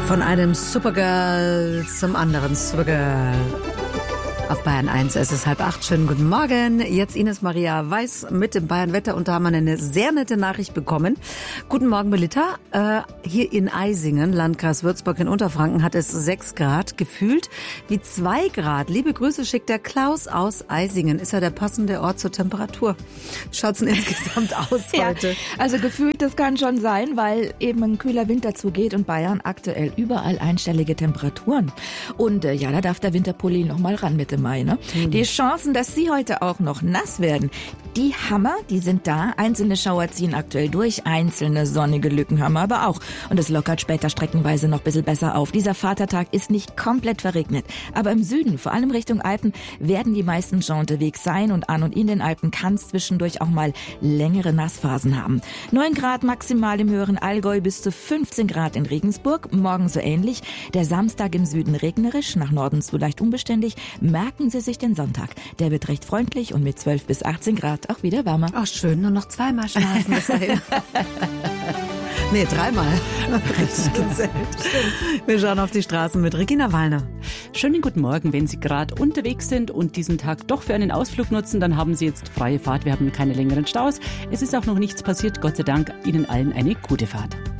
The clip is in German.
Von einem Supergirl zum anderen Supergirl. Auf Bayern 1, es ist 7:30. Schönen guten Morgen. Jetzt Ines Maria Weiß mit dem Bayern-Wetter und da haben wir eine sehr nette Nachricht bekommen. Guten Morgen, Melita. Hier in Eisingen, Landkreis Würzburg in Unterfranken, hat es 6 Grad, gefühlt wie 2 Grad. Liebe Grüße schickt der Klaus aus Eisingen. Ist ja der passende Ort zur Temperatur. Schaut's denn insgesamt aus heute? Ja, also gefühlt, das kann schon sein, weil eben ein kühler Winter zugeht und Bayern aktuell überall einstellige Temperaturen. Und ja, da darf der Winterpulli noch mal ran Mitte Mai. Ne? Die Chancen, dass Sie heute auch noch nass werden, die Hammer, die sind da. Einzelne Schauer ziehen aktuell durch, einzelne sonnige Lücken haben wir aber auch. Und es lockert später streckenweise noch ein bisschen besser auf. Dieser Vatertag ist nicht komplett verregnet. Aber im Süden, vor allem Richtung Alpen, werden die meisten schon unterwegs sein. Und an und in den Alpen kann es zwischendurch auch mal längere Nassphasen haben. 9 Grad maximal im höheren Allgäu, bis zu 15 Grad in Regensburg. Morgen so ähnlich. Der Samstag im Süden regnerisch, nach Norden zu leicht unbeständig. Merken Sie sich den Sonntag. Der wird recht freundlich und mit 12 bis 18 Grad auch wieder wärmer. Ach schön, nur noch 2-mal schlafen bis dahin. Nee, 3-mal. Richtig gezählt. Wir schauen auf die Straßen mit Regina Wallner. Schönen guten Morgen. Wenn Sie gerade unterwegs sind und diesen Tag doch für einen Ausflug nutzen, dann haben Sie jetzt freie Fahrt. Wir haben keine längeren Staus. Es ist auch noch nichts passiert. Gott sei Dank Ihnen allen eine gute Fahrt.